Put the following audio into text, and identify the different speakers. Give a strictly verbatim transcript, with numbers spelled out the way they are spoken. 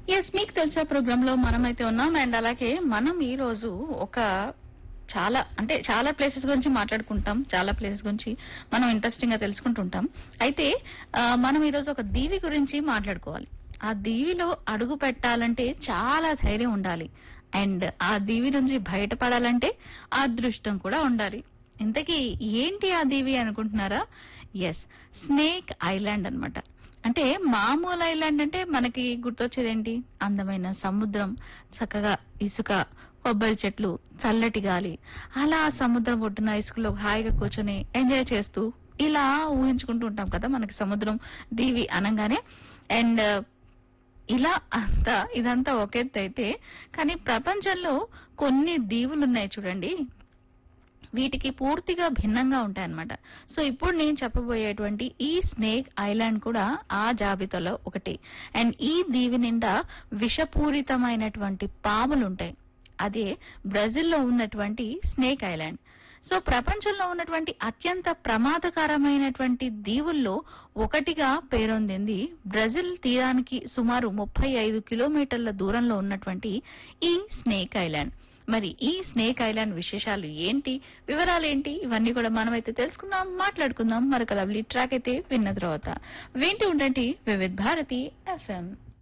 Speaker 1: Yes మీకు తెలిసే programme లో మనమైతే ఉన్నాం. అండ్ అలాగే మనం ఈ రోజు ఒక చాలా అంటే చాలా ప్లేసెస్ గురించి మాట్లాడుకుంటాం. చాలా ప్లేసెస్ గురించి మనం ఇంట్రెస్టింగ్ గా తెలుసుకుంటుంటాం. అయితే ఆ, మనం ఈ రోజు ఒక దీవి గురించి మాట్లాడుకోవాలి. ఆ దీవిలో అడుగు పెట్టాలంటే చాలా ధైర్యం ఉండాలి. అండ్ ఆ దీవి నుంచి బయటపడాలంటే ఆ అదృష్టం కూడా ఉండాలి. ఇంతకీ ఏంటి ఆ దీవి అనుకుంటున్నారా? ఎస్, స్నేక్ ఐలాండ్ అన్నమాట. అంటే మామూలు ఐలాండ్ అంటే మనకి గుర్తొచ్చేదేంటి? అందమైన సముద్రం, చక్కగా ఇసుక, కొబ్బరి చెట్లు, చల్లటి గాలి. అలా ఆ సముద్రం ఒడ్డున ఇసుకలో హాయిగా కూర్చొని ఎంజాయ్ చేస్తూ ఇలా ఊహించుకుంటూ ఉంటాం కదా మనకి సముద్రం దీవి అనంగానే. అండ్ ఇలా అంతా ఇదంతా ఒక ఎత్తు అయితే, కానీ ప్రపంచంలో కొన్ని దీవులు ఉన్నాయి చూడండి. వీటికి పూర్తిగా భిన్నంగా ఉంటాయన్నమాట. సో ఇప్పుడు నేను చెప్పబోయేటువంటి ఈ స్నేక్ ఐలాండ్ కూడా ఆ జాబితాలో ఒకటి. అండ్ ఈ దీవి నిండా విషపూరితమైనటువంటి పాములుంటాయి. అదే బ్రెజిల్లో ఉన్నటువంటి స్నేక్ ఐలాండ్. సో ప్రపంచంలో ఉన్నటువంటి అత్యంత ప్రమాదకరమైనటువంటి దీవుల్లో ఒకటిగా పేరొందింది బ్రెజిల్ తీరానికి సుమారు ముప్పై ఐదు కిలోమీటర్ల దూరంలో ఉన్నటువంటి ఈ స్నేక్ ఐలాండ్. మరి ఈ స్నేక్ ఐలాండ్ విశేషాలు ఏంటి, వివరాలేంటి, ఇవన్నీ కూడా మనమైతే తెలుసుకుందాం, మాట్లాడుకుందాం. మరొక లవ్లీ ట్రాక్ అయితే విన్న తర్వాత వింటూ ఉండండి వివిధ్ భారతి ఎఫ్ఎం.